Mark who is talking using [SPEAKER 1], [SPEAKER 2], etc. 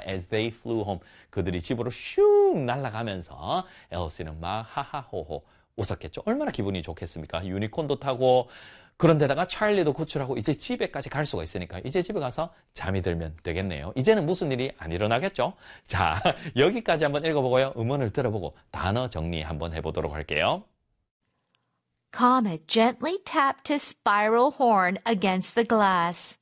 [SPEAKER 1] as they flew home. 그들이 집으로 슉 날아가면서 엘시는 막 하하호호 웃었겠죠. 얼마나 기분이 좋겠습니까? 유니콘도 타고 그런데다가 찰리도 구출하고 이제 집에까지 갈 수가 있으니까 이제 집에 가서 잠이 들면 되겠네요. 이제는 무슨 일이 안 일어나겠죠? 자, 여기까지 한번 읽어보고요. 음원을 들어보고 단어 정리 한번 해보도록 할게요.
[SPEAKER 2] Comet gently tapped his spiral horn against the glass.